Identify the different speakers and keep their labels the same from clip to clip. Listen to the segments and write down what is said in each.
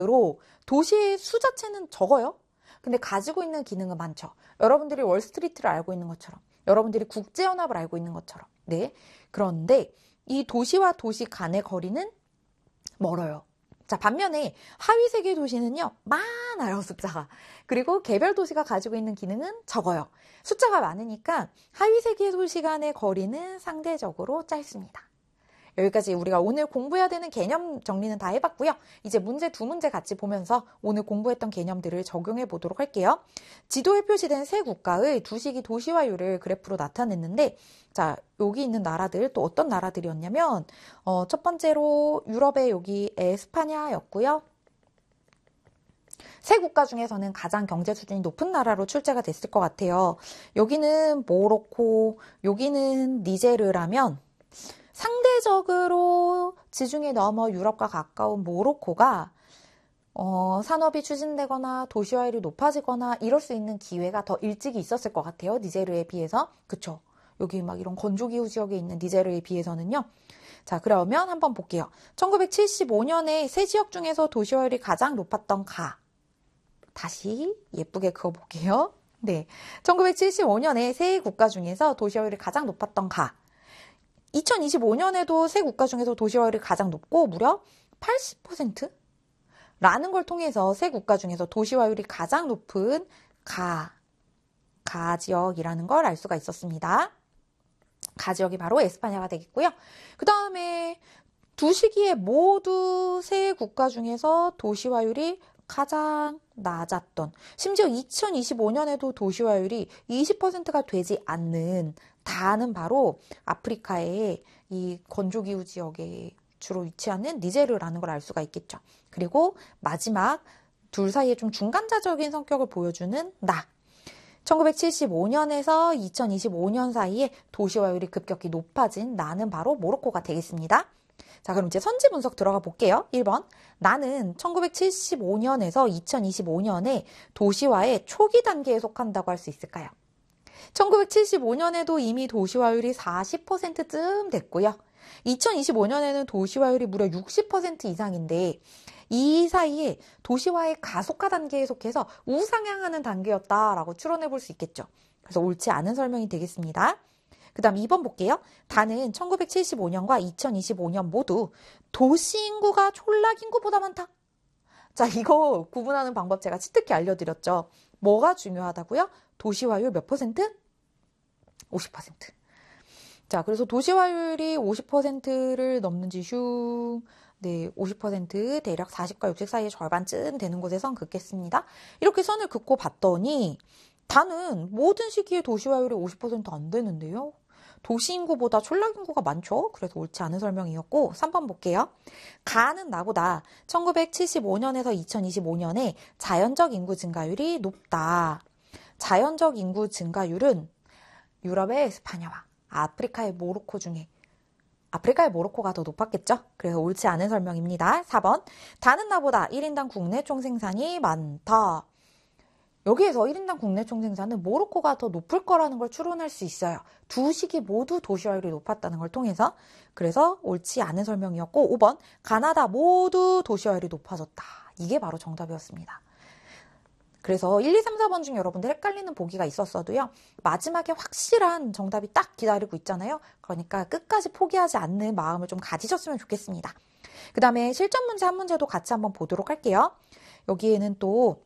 Speaker 1: 로 도시의 수 자체는 적어요. 근데 가지고 있는 기능은 많죠. 여러분들이 월스트리트를 알고 있는 것처럼, 여러분들이 국제연합을 알고 있는 것처럼. 네. 그런데 이 도시와 도시 간의 거리는 멀어요. 자, 반면에 하위 세계 도시는요, 많아요, 숫자가. 그리고 개별 도시가 가지고 있는 기능은 적어요. 숫자가 많으니까 하위 세계 도시 간의 거리는 상대적으로 짧습니다. 여기까지 우리가 오늘 공부해야 되는 개념 정리는 다 해봤고요. 이제 문제 두 문제 같이 보면서 오늘 공부했던 개념들을 적용해 보도록 할게요. 지도에 표시된 세 국가의 두시기 도시화율을 그래프로 나타냈는데, 자, 여기 있는 나라들 또 어떤 나라들이었냐면, 첫 번째로 유럽의 여기 에스파냐였고요. 세 국가 중에서는 가장 경제 수준이 높은 나라로 출제가 됐을 것 같아요. 여기는 모로코, 여기는 니제르라면, 상대적으로 지중해 너머 유럽과 가까운 모로코가 산업이 추진되거나 도시화율이 높아지거나 이럴 수 있는 기회가 더 일찍이 있었을 것 같아요. 니제르에 비해서. 그쵸? 여기 막 이런 건조기후 지역에 있는 니제르에 비해서는요. 자, 그러면 한번 볼게요. 1975년에 세 지역 중에서 도시화율이 가장 높았던 가. 다시 예쁘게 그어볼게요. 네. 1975년에 세 국가 중에서 도시화율이 가장 높았던 가. 2025년에도 세 국가 중에서 도시화율이 가장 높고 무려 80%? 라는 걸 통해서 세 국가 중에서 도시화율이 가장 높은 가 지역이라는 걸 알 수가 있었습니다. 가 지역이 바로 에스파냐가 되겠고요. 그 다음에 두 시기에 모두 세 국가 중에서 도시화율이 가장 낮았던, 심지어 2025년에도 도시화율이 20%가 되지 않는 다는 바로 아프리카의 이 건조기후 지역에 주로 위치하는 니제르라는 걸 알 수가 있겠죠. 그리고 마지막 둘 사이에 좀 중간자적인 성격을 보여주는 나. 1975년에서 2025년 사이에 도시화율이 급격히 높아진 나는 바로 모로코가 되겠습니다. 자, 그럼 이제 선지 분석 들어가 볼게요. 1번. 나는 1975년에서 2025년에 도시화의 초기 단계에 속한다고 할 수 있을까요? 1975년에도 이미 도시화율이 40%쯤 됐고요. 2025년에는 도시화율이 무려 60% 이상인데 이 사이에 도시화의 가속화 단계에 속해서 우상향하는 단계였다라고 추론해 볼 수 있겠죠. 그래서 옳지 않은 설명이 되겠습니다. 그 다음 2번 볼게요. 다는 1975년과 2025년 모두 도시 인구가 촌락 인구보다 많다. 자, 이거 구분하는 방법 제가 치트키 알려드렸죠. 뭐가 중요하다고요? 도시화율 몇 퍼센트? 50%. 자, 그래서 도시화율이 50%를 넘는지 네, 50% 대략 40과 60 사이의 절반쯤 되는 곳에선 긋겠습니다. 이렇게 선을 긋고 봤더니 다는 모든 시기에 도시화율이 50%안 되는데요. 도시인구보다 촌락인구가 많죠. 그래서 옳지 않은 설명이었고 3번 볼게요. 가는 나보다 1975년에서 2025년에 자연적 인구 증가율이 높다. 자연적 인구 증가율은 유럽의 에스파냐와 아프리카의 모로코 중에 아프리카의 모로코가 더 높았겠죠? 그래서 옳지 않은 설명입니다. 4번. 다는 나보다 1인당 국내 총생산이 많다. 여기에서 1인당 국내 총생산은 모로코가 더 높을 거라는 걸 추론할 수 있어요. 두 시기 모두 도시화율이 높았다는 걸 통해서. 그래서 옳지 않은 설명이었고 5번. 가나다 모두 도시화율이 높아졌다. 이게 바로 정답이었습니다. 그래서 1, 2, 3, 4번 중 여러분들 헷갈리는 보기가 있었어도요. 마지막에 확실한 정답이 딱 기다리고 있잖아요. 그러니까 끝까지 포기하지 않는 마음을 좀 가지셨으면 좋겠습니다. 그 다음에 실전 문제 한 문제도 같이 한번 보도록 할게요. 여기에는 또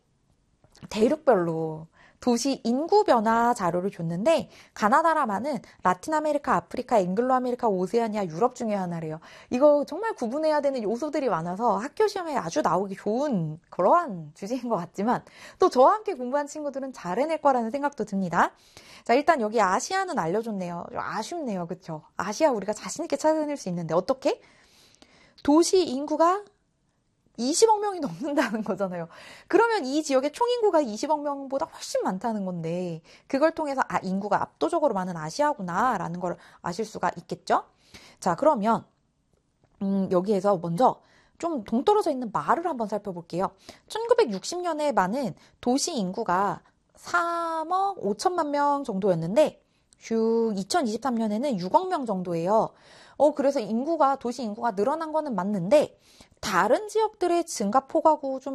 Speaker 1: 대륙별로 도시 인구 변화 자료를 줬는데 가나다라마는 라틴 아메리카, 아프리카, 앵글로 아메리카, 오세아니아, 유럽 중에 하나래요. 이거 정말 구분해야 되는 요소들이 많아서 학교 시험에 아주 나오기 좋은 그러한 주제인 것 같지만 또 저와 함께 공부한 친구들은 잘 해낼 거라는 생각도 듭니다. 자, 일단 여기 아시아는 알려줬네요. 좀 아쉽네요. 그쵸? 아시아 우리가 자신있게 찾아낼 수 있는데 어떻게? 도시 인구가 20억 명이 넘는다는 거잖아요. 그러면 이 지역의 총인구가 20억 명보다 훨씬 많다는 건데 그걸 통해서 인구가 압도적으로 많은 아시아구나 라는 걸 아실 수가 있겠죠. 자, 그러면 여기에서 먼저 좀 동떨어져 있는 말을 한번 살펴볼게요. 1960년에 많은 도시 인구가 3억 5천만 명 정도였는데 2023년에는 6억 명 정도예요. 그래서 도시 인구가 늘어난 거는 맞는데 다른 지역들의 증가폭하고 좀